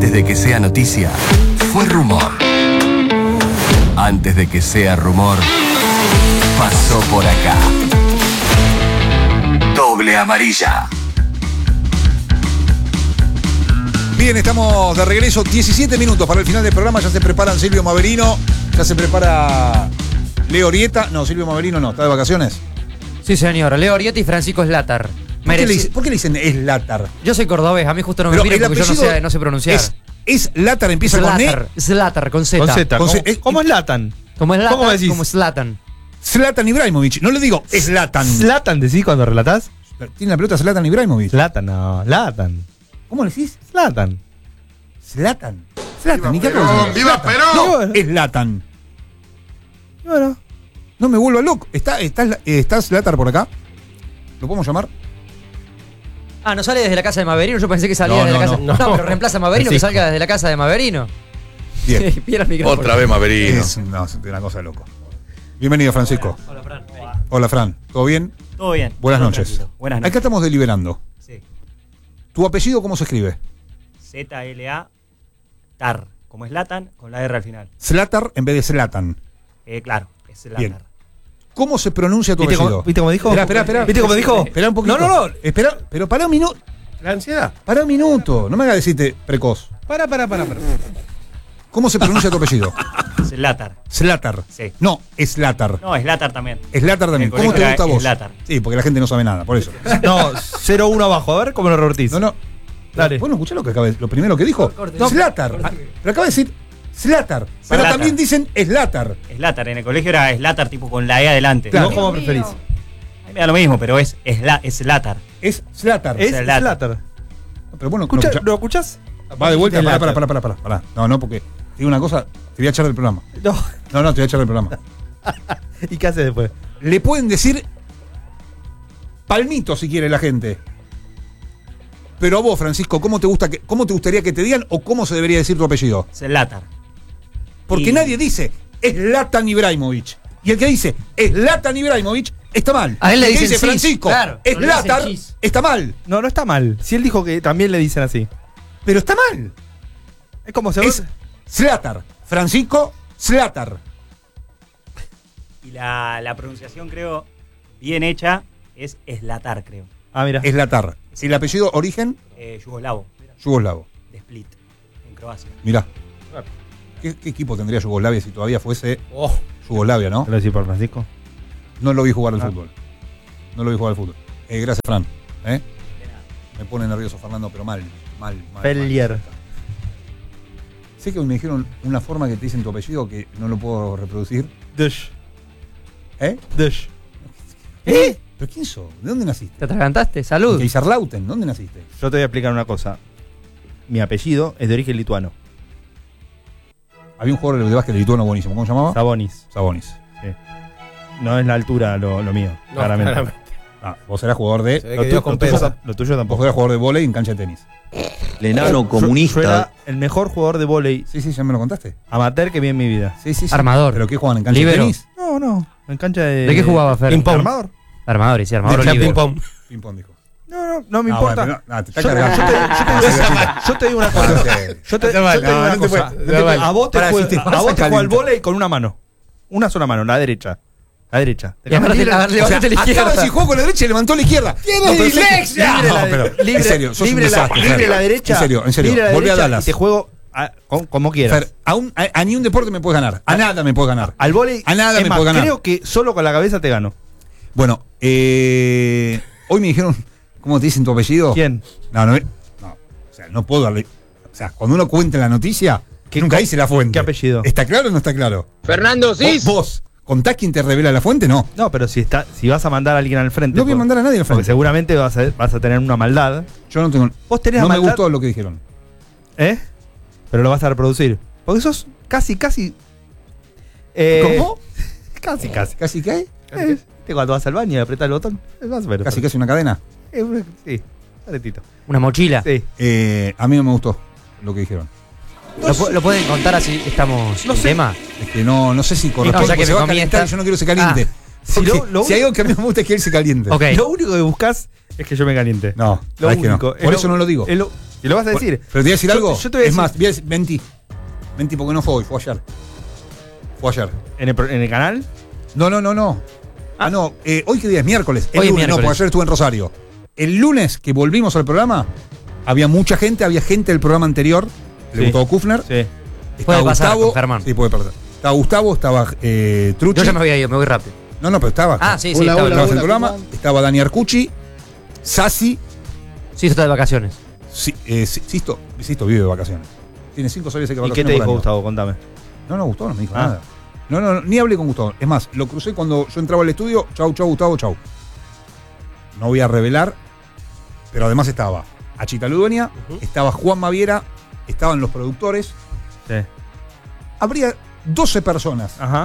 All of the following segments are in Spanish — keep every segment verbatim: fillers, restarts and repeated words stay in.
Antes de que sea noticia, fue rumor. Antes de que sea rumor, pasó por acá. Doble amarilla. Bien, estamos de regreso. diecisiete minutos para el final del programa. Ya se preparan Silvio Maverino. Ya se prepara Leo Orieta. No, Silvio Maverino no. ¿Está de vacaciones? Sí, señor. Leo Orieta y Francisco Slatar. ¿Por qué, le dice, ¿Por qué le dicen Slatar? Yo soy cordobés. A mí justo no me miren porque yo no sé, no sé pronunciar. Es, es Slatar, empieza Slatar, con E. Slatar, con Z. Con Z. Con ¿Cómo, C- ¿Cómo es Latan? Como Slatar, ¿Cómo decís? como Zlatan. Zlatan Ibrahimovic. No le digo Zlatan. ¿Zlatan decís cuando relatás? Tiene la pelota Zlatan Ibrahimovic. Zlatan, no. Latan. ¿Cómo le decís? Zlatan. Zlatan. Zlatan. ¿Y qué Perón, cosa? ¡viva Zlatan. Perón! No, es Zlatan. Bueno. No me vuelva loco. ¿Está, está, está Zlatar por acá? ¿Lo podemos llamar? Ah, ¿no sale desde la casa de Maverino? Yo pensé que salía No, desde no, la casa. no. No, pero reemplaza a Maverino que Francisco. salga desde la casa de Maverino. Bien. Piera el micrófono. Otra vez Maverino. Es, no, es una cosa de loco. Bienvenido, Francisco. Hola, Fran. Hola, Fran. ¿Todo bien? Todo bien. Buenas Todo noches. tranquilo. Buenas noches. Acá estamos deliberando. Sí. ¿Tu apellido cómo se escribe? Z L A Tar. Como Zlatan, con la R al final. Zlatar en vez de Zlatan. Eh, claro, es Zlatan. Bien. ¿Cómo se pronuncia tu ¿Viste apellido? cómo, ¿Viste cómo dijo? Espera, espera, espera. ¿Viste cómo dijo? Espera un poquito. No, no, no. Espera, pero para un minuto. La ansiedad. Para un minuto. No me hagas decirte precoz. Para, para, para, para. ¿Cómo se pronuncia tu apellido? Zlatar. Zlatar. Sí. No, Zlatar. No, Zlatar también. Zlatar también. En el ¿Cómo te colegio gusta a era vos? Zlatar. Sí, porque la gente no sabe nada, por eso. No, cero uno abajo. A ver cómo lo revertís. No, no. Dale. ¿Vos no escuchás lo que acaba de, lo primero que dijo? No, Zlatar. Ah, Pero acaba de decir Zlatar. Pero Zlatar. también dicen Zlatar. Zlatar. En el colegio era Zlatar tipo con la E adelante. Claro. ¿Vos cómo preferís? A mí me da lo mismo, pero es Zla- es Zlatar. Es Zlatar. Es Zlatar. Zlatar. Pero bueno, ¿Escucha- no escuchá. ¿Lo escuchás? Va de vuelta, para, para, Zlatar. para, para, para, para. No, no, porque te digo una cosa, te voy a echar del programa. No. No, no, te voy a echar del programa. ¿Y qué hace después? Le pueden decir palmito si quiere la gente. Pero a vos, Francisco, ¿cómo te gusta que, cómo te gustaría que te digan o cómo se debería decir tu apellido? Zlatar. Porque Y- nadie dice Zlatan Ibrahimovic. Y el que dice Zlatan Ibrahimovic está mal. A él le el que dicen dice cis, Francisco claro, no le dicen Zlatar chis. está mal. No, no está mal. Si él dijo que también le dicen así. Pero está mal. Es como se Es Zlatar. Francisco Zlatar. Y la, la pronunciación, creo, bien hecha, es Zlatar, creo. Ah, mira. Zlatar. El apellido origen, Eh, yugoslavo. yugoslavo. De Split. En Croacia. Mirá. ¿Qué, qué equipo tendría Yugoslavia si todavía fuese Oh. Yugoslavia, no? ¿Lo decís por Francisco? No lo vi jugar al Ah. fútbol. No lo vi jugar al fútbol. Eh, gracias, Fran. ¿Eh? Me pone nervioso Fernando, pero mal. Mal, mal. Pellier. mal. Sé que me dijeron una forma que te dicen tu apellido que no lo puedo reproducir. Dush. ¿Eh? Dush. ¿Eh? ¿Pero quién sos? ¿De dónde naciste? ¿Te atragantaste? En Salud. Kaiserslautern. ¿Dónde naciste? Yo te voy a explicar una cosa. Mi apellido es de origen lituano. Había un jugador de básquet lituano buenísimo. ¿Cómo se llamaba? Sabonis. Sabonis. Sí. No es la altura lo, lo mío, No, claramente. claramente. Ah, vos eras jugador de. Se ve Lo, que tu- Dios lo tuyo, compensa. lo tuyo Vos tampoco. eras jugador de vóley en cancha de tenis. El enano Yo- comunista. Yo era el mejor jugador de vóley Sí, sí, ya me lo contaste. amateur que vi en mi vida. Sí, sí, sí. Armador. ¿Pero qué juegan en cancha Líbero. de tenis? No, no. En cancha de. ¿De qué jugaba Fer? Ping-pong. Armador. Armador, y sí, armador De libre. ping pong. Ping-pong, dijo. No, no, no me Ah, importa. bueno, no, no, te está yo, te, cargando. yo te- yo te- Ah, sí, sí. yo te digo una Ah, cosa. sí. Yo te, Está yo mal, te digo no, una no te cosa. puede- no te puede. A vos te, Para, juega, si te a pasa vos te juega el caliente. vóley con una mano. Una sola mano, la derecha. La derecha. Y aparte, a ver, O sea, levantate la acaba de izquierda. decir juego con la derecha y levantó la izquierda. No, pero dislexia! Libre la, No, pero, libre, en serio, sos un libre la, desastre, libre Fer. la derecha. En serio, en serio. Libre la Volvé a derecha Dallas. y te juego a- con- como quieras. Fer, a, un- a- a ni un deporte me puedes ganar. A nada me puedes ganar. Al vóley, A nada es me más, puedo ganar. creo que solo con la cabeza te gano. Bueno, eh, hoy me dijeron, ¿cómo te dicen tu apellido? ¿Quién? No, no, no. O sea, no puedo darle. O sea, cuando uno cuenta la noticia, ¿Qué- nunca co- dice la fuente. qué apellido? ¿Está claro o no está claro? Fernando Vos, vos, ¿contás quién te revela la fuente? No. No, pero si está, si vas a mandar a alguien al frente. No voy a por- mandar a nadie al Porque frente. seguramente vas a, vas a tener una maldad. Yo no tengo. Vos tenés No la me maldad, gustó lo que dijeron. ¿eh? Pero lo vas a reproducir. Porque sos casi, casi. eh, ¿Cómo? Casi, casi. ¿Casi qué? Eh, ¿viste cuando vas al baño y apretás el botón? Es más o menos. ¿Casi casi una cadena? Eh, sí, paretito. Una mochila. Sí. Eh, a mí no me gustó lo que dijeron. ¿Lo, pu- lo pueden contar así? ¿Estamos No en sé. tema? Es que no, no sé si corresponde. No, ya que porque se me va a comí calentar esta- y yo no quiero que se caliente. Ah. Si Porque lo- lo si hay único- algo que a mí me gusta es que él se caliente. Ok. Lo único que buscas es que yo me caliente. No, Lo sabés que no. único. es Por eso no lo digo. es lo- Y lo vas a decir. Pero te voy a decir Yo- algo. yo te voy a es decir- más, voy a decir- mentí. Mentí porque no fue hoy, fue ayer. Fue ayer. ¿En el, pro- en el canal? No, no, no, no. Ah, no. eh, ¿Hoy qué día es? Miércoles. El Hoy es lunes, no, miércoles. porque ayer estuve en Rosario. El lunes que volvimos al programa, había mucha gente, había gente del programa anterior, de Sí. Gustavo Kufner. Sí. Estaba Puede pasar Gustavo. con Germán. Sí, puede perder. Estaba Gustavo, estaba eh, Trucci. Yo ya me había ido, me voy rápido. No, no, pero estaba. Ah, sí, sí, Hola, estaba. hola, Estabas en el hola, programa. ¿cómo van? Estaba Dani Arcucci, Sassi. Sí, está de vacaciones. Sí, eh, sí, Sisto, Sisto vive de vacaciones. Tiene cinco soles de ¿Y vacaciones. qué te por dijo año. Gustavo? Contame. No, no, Gustavo no me dijo Ah. nada. No, no, no, ni hablé con Gustavo. Es más, lo crucé cuando yo entraba al estudio. Chau, chau, Gustavo, chau. No voy a revelar, pero además estaba Achita Ludueña, estaba Juan Maviera, estaban los productores. Sí. Habría doce personas Ajá.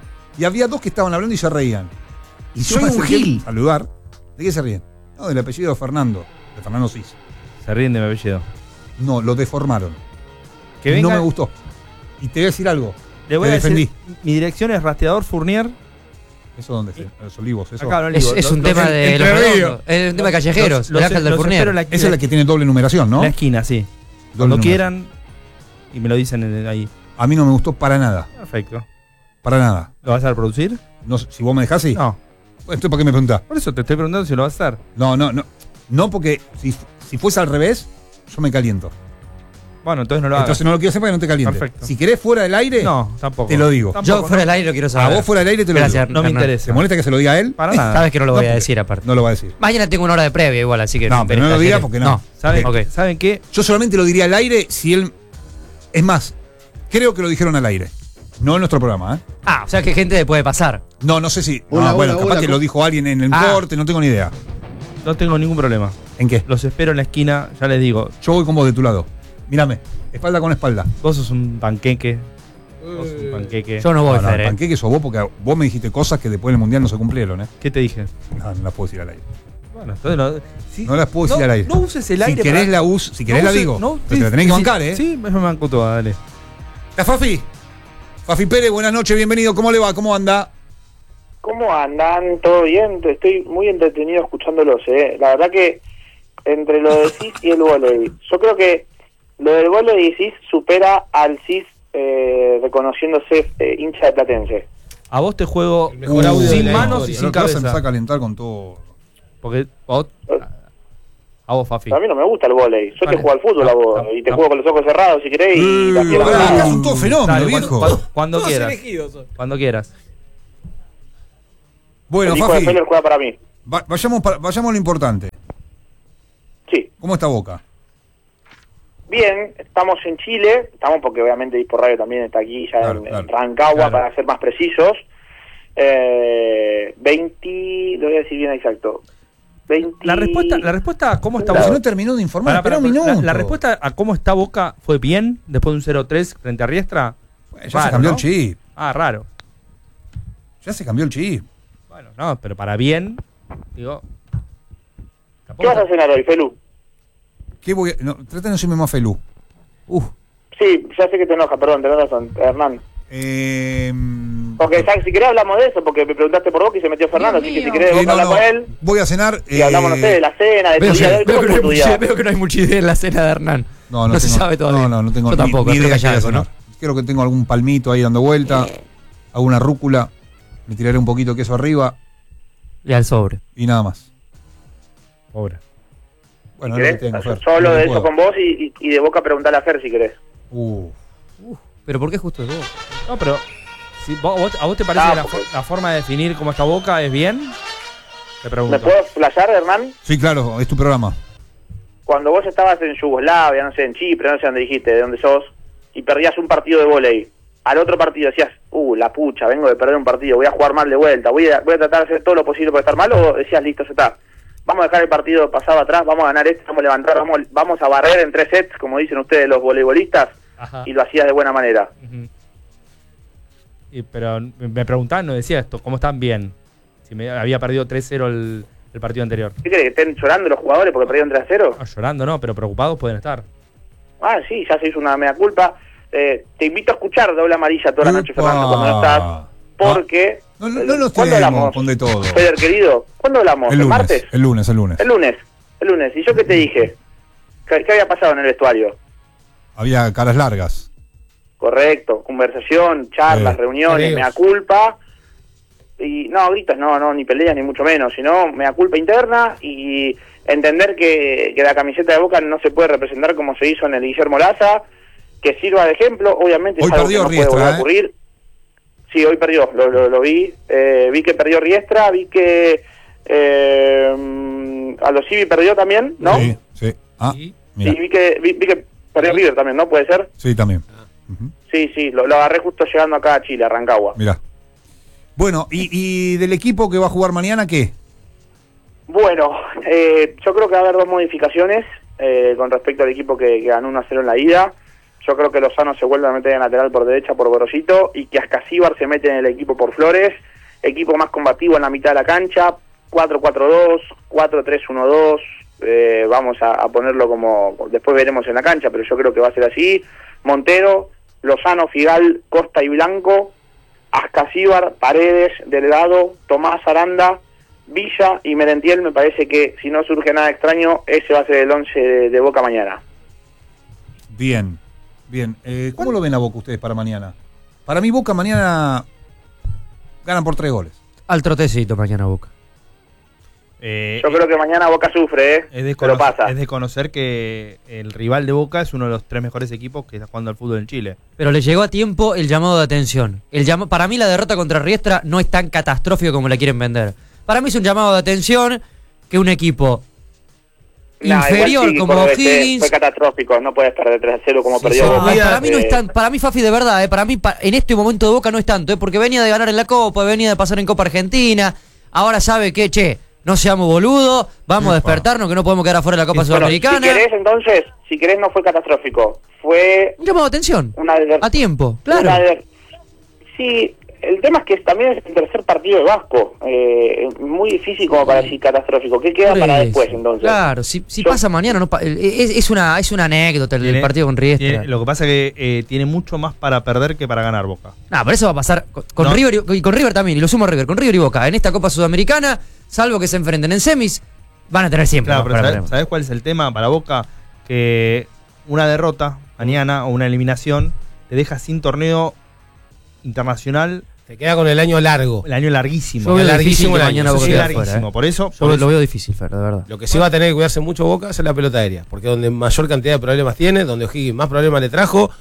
y había dos que estaban hablando y se reían. Y yo Soy me un acerqué gil. a saludar. ¿De qué se ríen? No, del apellido de Fernando, de Fernando Cis. Se ríen de mi apellido. No, lo deformaron. Que venga, No me gustó. Y te voy a decir algo. Le voy te a decir, defendí. mi dirección es Rastreador Fournier. ¿Eso dónde está? Los Olivos, eso. Acá, no Es, digo, es los- un los- tema de Entre los Ríos. redondos. Es un tema de callejeros. los- El los- ángel del los espero en Fournier. la Esa es la que tiene doble numeración, ¿no? La esquina, sí. Doble Cuando numeración. quieran y me lo dicen en- ahí. A mí no me gustó para nada. Perfecto. Para nada. ¿Lo vas a producir? No, sé, si vos me dejás, sí. No. Entonces, ¿para qué me preguntás? Por eso te estoy preguntando si lo vas a hacer. No, no, no. No, porque si, si fuese al revés, yo me caliento. Bueno, entonces no lo hagas. Entonces no lo quiero hacer para que no te caliente. Perfecto. Si querés fuera del aire, No, tampoco. te lo digo. Tampoco, Yo fuera del aire lo quiero a saber. vos fuera del aire te lo Gracias, digo. No me Hernán. interesa. ¿Te molesta que se lo diga a él? Para nada. Sabes que no lo voy No, a porque- decir aparte. No lo va a decir. Mañana tengo una hora de previa igual, así que. No, pero no lo diga porque no. ¿Saben, Ok. ¿Saben qué? Yo solamente lo diría al aire si él. Es más, creo que lo dijeron al aire. No en nuestro programa, ¿eh? Ah, o sea que gente puede pasar. No, no sé si. Hola, no, bueno, hola, capaz hola, que ¿cómo? lo dijo alguien en el Ah. corte, no tengo ni idea. No tengo ningún problema. ¿En qué? Los espero en la esquina, ya les digo. Yo voy con vos de tu lado. Mírame, espalda con espalda. Vos sos un panqueque. Vos sos un panqueque. Yo no voy, No, no, Fer, el eh. panqueque sos vos porque vos me dijiste cosas que después del mundial no se cumplieron, ¿eh? ¿Qué te dije? No, no las puedo decir al aire. Bueno, entonces no. si- No las puedo decir no- al aire. No uses el aire. Si querés para- la us, si querés no la uses- digo. no, pero sí, te la tenés que sí, bancar, ¿eh? Sí, me banco toda, dale. ¿Está Fafi? Fafi Pérez, buenas noches, bienvenido. ¿Cómo le va? ¿Cómo anda? ¿Cómo andan? ¿Todo bien? Estoy muy entretenido escuchándolos, ¿eh? La verdad que entre lo de C I S y el vóley, yo creo que lo del vóley y C I S supera al C I S eh, reconociéndose eh, hincha de Platense. A vos te juego mejor audio de sin la manos y historia. sin Lo que pasa es que me cabeza. empezó a calentar con todo. Porque vos, a vos, Fafi. A mí no me gusta el vóley. Yo Vale. te juego al fútbol No, a vos no, y te no. juego con los ojos cerrados si querés y las Eh, piernas pará, cerradas. acá son todos fenómenos, Dale, viejo. cuando, cuando, cuando quieras. Cuando quieras. Bueno, El hijo de Fafi, Feller juega para mí. va- vayamos, para- vayamos a lo importante. Sí. ¿Cómo está Boca? Bien, estamos en Chile, estamos porque obviamente Dispo Radio también está aquí ya Claro, en, claro. en Rancagua Claro. para ser más precisos. Eh, veinte, lo voy a decir bien exacto. veinte... La respuesta, la respuesta a cómo está Pero Boca. si no terminó de informar, Pará, pará, espera un pará. minuto. La, la respuesta a cómo está Boca fue bien después de un cero tres frente a Riestra. Ya se Raro, cambió ¿no? el chip. Ah, raro. Ya se cambió el chip. Bueno, no, pero para bien, digo. ¿Qué vas a cenar hoy, Felu? ¿Qué voy a.? No, trata de no decirme más Felú. Uf. Sí, ya sé que te enoja, perdón, tenés razón, Hernán. Eh, Porque ¿sabes? Si querés hablamos de eso, porque me preguntaste por vos y se metió Fernando, así que si querés eh, vos no, hablar no, con él voy a cenar. y hablamos, no sé, de la cena, de Veo tu que, día de hoy, veo ¿cómo que no hay fue tu mucha, día? veo que no hay mucha idea en la cena de Hernán. No, no, No se tengo- sabe todavía. No, no, no tengo Yo ni- tampoco, ni idea espero qué que haya voy a algo, cenar. Creo que tengo algún palmito ahí dando vuelta. Hago una rúcula. Le tiraré un poquito de queso arriba Y al sobre. y nada más. Pobre. Bueno, Si es lo que querés, tengo, Fer. solo Es lo de que eso puedo. con vos y, y, y de Boca preguntarle a Fer si querés. Uh, Pero ¿por qué justo de vos? No, pero. Si vos, vos- ¿A vos te parece Ah, que la, porque- for- la forma de definir cómo está Boca es bien? Te pregunto. ¿Me puedo flashear, Hernán? sí, claro, es tu programa. Cuando vos estabas en Yugoslavia, no sé, en Chipre, no sé dónde dijiste, de dónde sos, y perdías un partido de vóley, al otro partido decías, uh, la pucha, vengo de perder un partido, voy a jugar mal de vuelta, voy a, voy a tratar de hacer todo lo posible para estar mal, o decías, listo, se está. Vamos a dejar el partido pasado atrás, vamos a ganar este, vamos a levantar, vamos, vamos a barrer en tres sets, como dicen ustedes los voleibolistas, Ajá. y lo hacías de buena manera. Ujú. Y, pero me preguntaban, no decía esto, ¿cómo están bien? Si me había perdido tres cero el, el partido anterior. ¿Qué crees, que estén llorando los jugadores porque perdieron tres a cero? No, llorando no, pero preocupados pueden estar. Ah, sí, ya se hizo una mea culpa. Eh, te invito a escuchar Doble Amarilla toda la noche, Upa. Fernando, cuando no estás, porque... No, no, no nos ¿Cuándo tenemos hablamos? con de todo. Feder, querido, ¿cuándo hablamos? El ¿El lunes, martes? el lunes, el lunes. El lunes, el lunes. ¿Y yo qué te dije? ¿Qué, qué había pasado en el vestuario? Había caras largas. Correcto, conversación, charlas, Eh, reuniones, Peleos. mea culpa. Y no, gritos, no, no, ni peleas, ni mucho menos, sino mea culpa interna y entender que, que la camiseta de Boca no se puede representar como se hizo en el Guillermo Laza, que sirva de ejemplo, obviamente Hoy es algo perdió que no puede Riestra, volver a ¿eh? ocurrir. Sí, hoy perdió, lo, lo, lo vi, eh, vi que perdió Riestra, vi que eh, a los Civi perdió también, ¿no? Sí, sí. Ah, Y- mira. Sí, vi que, vi, vi que perdió River también, ¿no? ¿Puede ser? Sí, también. Ujú. Sí, sí, lo, lo agarré justo llegando acá a Chile, a Rancagua. Mirá. Bueno, y, y del equipo que va a jugar mañana, ¿qué? Bueno, eh, yo creo que va a haber dos modificaciones eh, con respecto al equipo que, que ganó uno a cero en la ida. Yo creo que Lozano se vuelve a meter en lateral por derecha por Gorosito y que Ascasíbar se mete en el equipo por Flores. Equipo más combativo en la mitad de la cancha, cuatro cuatro dos, cuatro tres uno dos. Eh, vamos a, a ponerlo como, después veremos en la cancha, pero yo creo que va a ser así. Montero, Lozano, Figal, Costa y Blanco, Ascasíbar, Paredes, Delgado, Tomás Aranda, Villa y Merentiel. Me parece que si no surge nada extraño, ese va a ser el once de, de Boca mañana. Bien, bien. Eh, ¿Cómo lo ven a Boca ustedes para mañana? Para mí Boca mañana ganan por tres goles. Al trotecito mañana Boca. Eh, Yo creo que mañana Boca sufre, ¿eh? es de, Pero conocer, pasa. es de conocer que el rival de Boca es uno de los tres mejores equipos que está jugando al fútbol en Chile. Pero le llegó a tiempo el llamado de atención. El llama- para mí la derrota contra Riestra no es tan catastrófico como la quieren vender. Para mí es un llamado de atención que un equipo Nah, igual inferior sí, como por este, O'Higgins... fue catastrófico, no puedes perder tres a cero como Sí, perdió sí, Boca. Ay, para mí no Eh, es tan, para mí Fafi de verdad, eh, para mí pa- en este momento de Boca no es tanto, eh, porque venía de ganar en la Copa, venía de pasar en Copa Argentina, ahora sabe que, che, no seamos boludos, vamos a Epa. despertarnos que no podemos quedar afuera de la Copa bueno, Sudamericana. si querés entonces, si querés no fue catastrófico, fue Un llamado de atención, una de a tiempo, claro. una de- sí, el tema es que también es el tercer partido de Vasco, eh, muy difícil como para decir catastrófico. ¿Qué queda Por para eso. después entonces? Claro, si, si Yo- pasa mañana, no pa- es, es una es una anécdota el, Tiene- partido con Riestra. tiene- lo que pasa es que eh, tiene mucho más para perder que para ganar Boca. No, pero eso va a pasar con, con No. River y, y con River también, y lo sumo a River, con River y Boca. En esta Copa Sudamericana, salvo que se enfrenten en semis, van a tener siempre. Claro, más pero ¿sabes, problemas. sabes cuál es el tema para Boca? Que una derrota mañana o una eliminación te deja sin torneo internacional Te queda con el año largo. el año larguísimo. Yo veo larguísimo difícil que el año, mañana eso Boca sí, quede larguísimo. afuera, eh. Por eso, Yo por lo eso- veo difícil, Fer, de verdad. Lo que sí va a tener que cuidarse mucho Boca es la pelota aérea, porque donde mayor cantidad de problemas tiene, donde O'Higgins más problemas le trajo,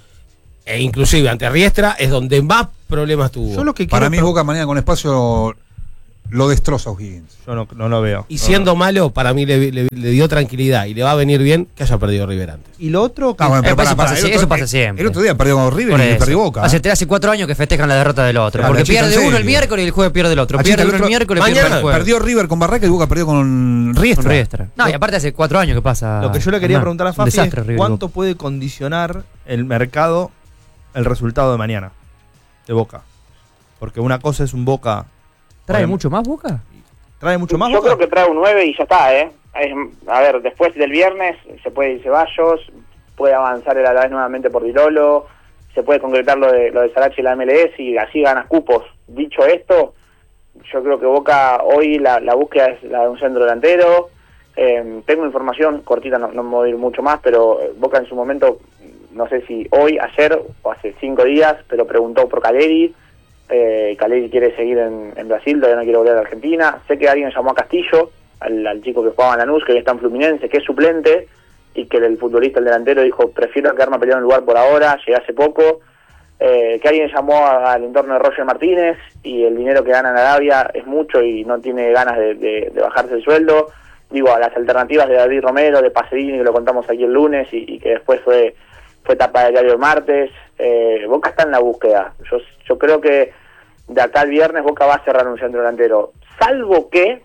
e inclusive ante Riestra es donde más problemas tuvo. yo lo que Para quiero mí pre- Boca mañana con espacio lo destroza O'Higgins. yo no, no lo veo. Y siendo malo, para mí le, le- le dio tranquilidad y le va a venir bien que haya perdido River antes. Y lo otro que Ah, bueno, Eh, pero pues pará, eso pará, pasa el sie- otro- eso pasa el- siempre. El otro día perdió con River Por y eso. perdió Boca. Hace, hace cuatro años que festejan la derrota del otro. Claro, porque achita, pierde en uno el serio. miércoles y el jueves pierde el otro. Achita, Pierde el uno el otro- miércoles y mañana pierde el jueves. Perdió River con Barraca y Boca perdió con Con Riestra. Riestra. No, y aparte hace cuatro años que pasa. Lo que yo le quería Hernán. preguntar a Un Fafi desastre, es River y cuánto Boca. puede condicionar el mercado el resultado de mañana de Boca. Porque una cosa es un Boca. ¿Trae Bueno, mucho más Boca? ¿Trae mucho más Yo Boca? creo que trae un nueve y ya está, ¿eh? Es- a ver, después del viernes se puede ir Ceballos, puede avanzar el Alavés nuevamente por Dilolo, se puede concretar lo de, lo de Sarachi y la M L S y así ganas cupos. Dicho esto, yo creo que Boca hoy la, la búsqueda es la de un centro delantero. Eh, tengo información cortita, no, no me voy a ir mucho más, pero eh, Boca en su momento, no sé si hoy, ayer o hace cinco días, pero preguntó por Caleri. Eh, Caleri quiere seguir en, en Brasil, todavía no quiere volver a Argentina. Sé que alguien llamó a Castillo, al, al chico que jugaba en Lanús, que hoy está en Fluminense, que es suplente, y que el futbolista, el delantero, dijo, prefiero quedarme a pelear en un lugar por ahora, llegué hace poco. Eh, que alguien llamó a- al entorno de Roger Martínez, y el dinero que gana en Arabia es mucho y no tiene ganas de, de- de bajarse el sueldo. Digo, a las alternativas de David Romero, de Pacerini, que lo contamos aquí el lunes, y, y que después fue fue tapa de diario el martes. eh, Boca está en la búsqueda. Yo, yo creo que de acá al viernes Boca va a cerrar un centro delantero, salvo que,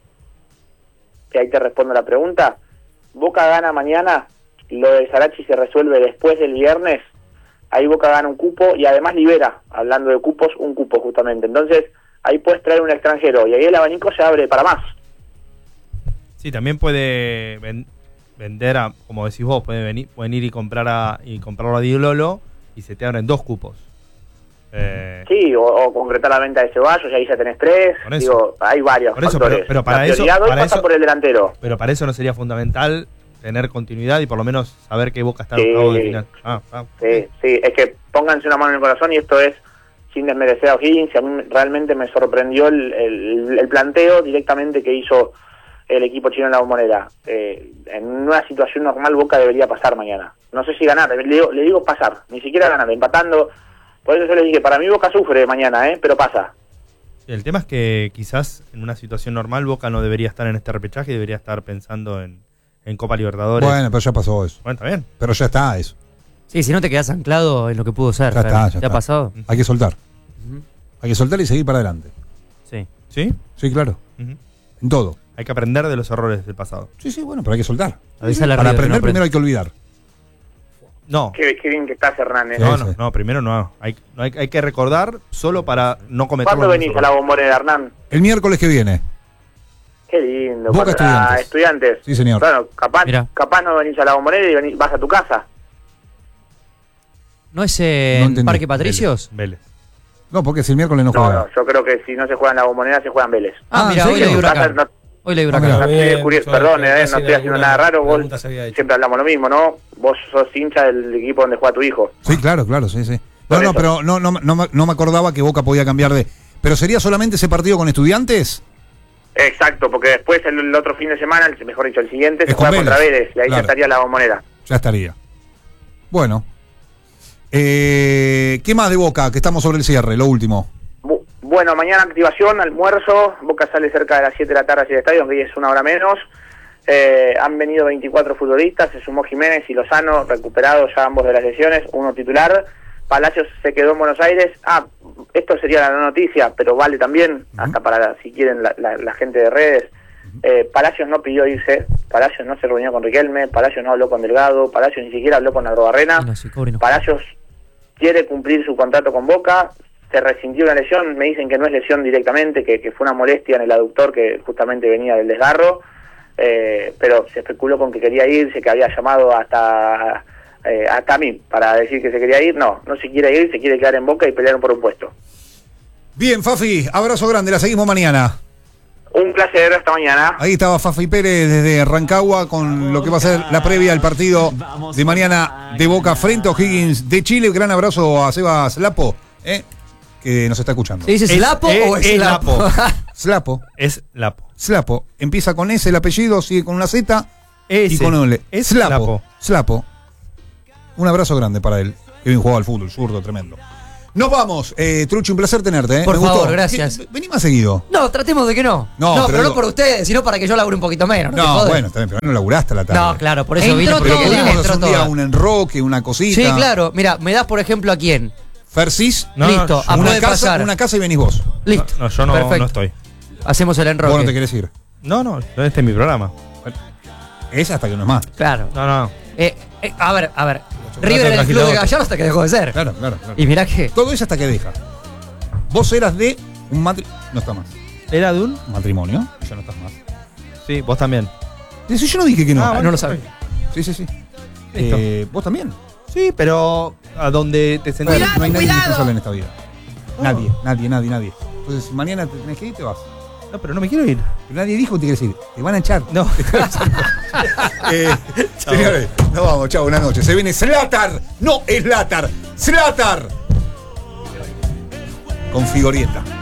que ahí te respondo la pregunta, Boca gana mañana, lo de Sarachi se resuelve después del viernes, ahí Boca gana un cupo y además libera, hablando de cupos, un cupo justamente. Entonces ahí puedes traer un extranjero y ahí el abanico se abre para más. Sí, también puede ven- vender a, como decís vos, puede venir, pueden ir y comprar a y comprarlo a Di Lolo y se te abren dos cupos. Eh, Sí, o, o concretar la venta de Ceballos y ahí ya tenés tres. Por eso. Digo, hay varios Por eso, factores. pero- pero para la eso- prioridad hoy para pasa eso- por el delantero. pero para eso no sería fundamental tener continuidad y por lo menos saber que Boca está en Sí. octavos de final. Ah, ah. Sí, sí, es que pónganse una mano en el corazón y esto es sin desmerecer a O'Higgins. A mí realmente me sorprendió el, el, el planteo directamente que hizo el equipo chino en la Bombonera. Eh, en una situación normal Boca debería pasar mañana. No sé si ganar, le digo, le digo pasar, ni siquiera ganar, empatando. Por eso yo les dije, para mí Boca sufre mañana, ¿eh? Pero pasa. El tema es que quizás en una situación normal Boca no debería estar en este repechaje y debería estar pensando en, en Copa Libertadores. Bueno, pero ya pasó eso. Bueno, está bien. Pero ya está eso. Sí, si no te quedás anclado en lo que pudo ser. Ya está, ya ¿Te está. ha pasado? Hay que soltar. Ujú. Hay que soltar y seguir para adelante. Sí. ¿Sí? Sí, claro. Ujú. En todo. Hay que aprender de los errores del pasado. Sí, sí, bueno, pero hay que soltar. Avísale a Para River que no aprender aprende. primero hay que olvidar. No. Qué, qué bien que estás, Hernán. ¿eh? Sí, No, sí. no, no, primero no. Hay, no hay, hay que recordar solo para no cometer ¿Cuándo los venís mismos a la errores. Bombonera, Hernán? El miércoles que viene. Qué lindo. Boca cuando- ah, Estudiantes. estudiantes. Sí, señor. Bueno, capaz, Mirá. capaz no venís a la Bombonera y venís- vas a tu casa. ¿No es en No entendí. Parque Patricios? Vélez. No, porque si el miércoles no No, juega. no, yo creo que si no se juega en la Bombonera, se juega en Vélez. Ah, Ah, mira, ¿en hoy serio? leí Tu casa Huracán. no- Hoy leí Ah, Huracán. mira. no estoy Bien, curioso, yo perdón, que eh, casi no estoy haciendo alguna nada raro. Vos pregunta se había hecho. siempre hablamos lo mismo, ¿no? Vos sos hincha del equipo donde juega tu hijo. Sí, claro, claro, sí, sí. Por No, no, eso. pero no, no, no, me- no me acordaba que Boca podía cambiar de. ¿Pero sería solamente ese partido con Estudiantes? Exacto, porque después el, el otro fin de semana, el- mejor dicho, el siguiente, Es se con juega contra Vélez. Vélez y ahí Claro. ya estaría la Bombonera. Ya estaría. Bueno. Eh, ¿Qué más de Boca? Que estamos sobre el cierre, lo último. Bu- bueno, mañana activación, almuerzo. Boca sale cerca de las siete de la tarde hacia el estadio, aunque hoy es una hora menos. Eh, han venido veinticuatro futbolistas, se sumó Jiménez y Lozano, recuperados ya ambos de las lesiones, uno titular. Palacios se quedó en Buenos Aires. Ah, esto sería la no noticia, pero vale también, hasta para, si quieren, la, la- la gente de redes. Eh, Palacios no pidió irse, Palacios no se reunió con Riquelme, Palacios no habló con Delgado, Palacios ni siquiera habló con Arrobarrena. Y no, sí, cobre, no. Palacios quiere cumplir su contrato con Boca, se resintió una lesión, me dicen que no es lesión directamente, que, que fue una molestia en el aductor que justamente venía del desgarro, eh, pero se especuló con que quería irse, que había llamado hasta, eh, hasta a mí para decir que se quería ir. No, no se quiere ir, se quiere quedar en Boca y pelear por un puesto. Bien, Fafi, abrazo grande, la seguimos mañana. Un placer, hasta mañana. Ahí estaba Fafi Pérez desde Rancagua con lo que va a ser la previa al partido de mañana de Boca frente a O'Higgins de Chile. Gran abrazo a Sebas Lapo, eh, que nos está escuchando. ¿Se dice Es- Slapo es- o es es Slapo? Lapo. Slapo, Es Lapo. Slapo. Empieza con S el apellido, sigue con una Z y Ese. con un L. Es Slapo. Lapo. Slapo. Un abrazo grande para él. Que bien jugaba al fútbol, zurdo, tremendo. Nos vamos. Eh, Truchi, un placer tenerte. ¿eh? Por Me gustó. favor, gracias. ¿Qué- Vení más seguido. No, tratemos de que no. No, No, pero pero, digo- no por ustedes, sino para que yo labure un poquito menos. No, te jodes. bueno, está bien, pero no laburaste a la tarde. No, claro, por eso Entró vine. porque todo. quería- Podríamos entró hacer un día toda. un enroque, una cosita. Sí, claro. Mira, me das, por ejemplo, a quién. Fersis, No, Listo, no, ah, una puede casa, pasar. una casa y venís vos. Listo. No, yo no, Perfecto. no estoy. Hacemos el enroque. Vos no te querés ir. No, no, este es mi programa. Es hasta que no es más. Claro. No, no. Eh, eh, a ver, a ver. chocolate River era el trajiste club de otro. Gallardo hasta que dejó de ser. Claro, claro, claro. Y mirá que. Todo es hasta que deja. Vos eras de un matrimonio. No está más. ¿Era de un? ¿Un matrimonio? Ya no estás más. Sí, vos también. Sí, yo no dije que no. Ah, Ah, bueno, no lo sabe. Sí, sí, sí. Listo. Eh, ¿Vos también? Sí, pero a donde te sentís. no hay nadie indispensable en esta vida. Nadie, nadie, nadie, nadie. Entonces, si mañana te tenés que ir, te vas. No, pero no me quiero ir. Pero nadie dijo que te quieres ir. Te van a echar. No. Eh, señores, nos vamos, chao, buenas noches. Se viene Zlatar, no es Latar, Zlatar. Con Figorieta.